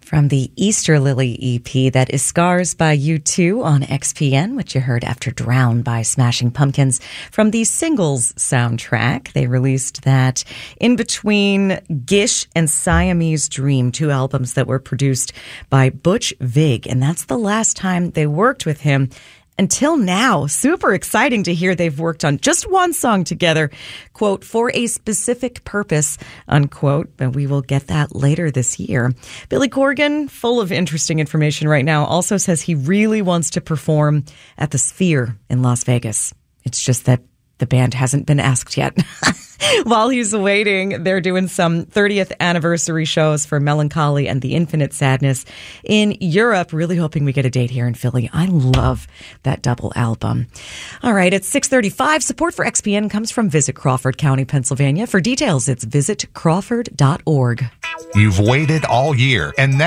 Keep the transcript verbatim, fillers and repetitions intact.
From the Easter Lily E P, that is Scars by U two on X P N, which you heard after Drown by Smashing Pumpkins. From the Singles soundtrack, they released that in between Gish and Siamese Dream, two albums that were produced by Butch Vig, and that's the last time they worked with him. Until now, super exciting to hear they've worked on just one song together, quote, for a specific purpose, unquote. But we will get that later this year. Billy Corgan, full of interesting information right now, also says he really wants to perform at the Sphere in Las Vegas. It's just that the band hasn't been asked yet. While he's waiting, they're doing some thirtieth anniversary shows for Melancholy and The Infinite Sadness in Europe. Really hoping we get a date here in Philly. I love that double album. All right, it's six thirty-five. Support for X P N comes from Visit Crawford County, Pennsylvania. For details, it's visit crawford dot org. You've waited all year, and now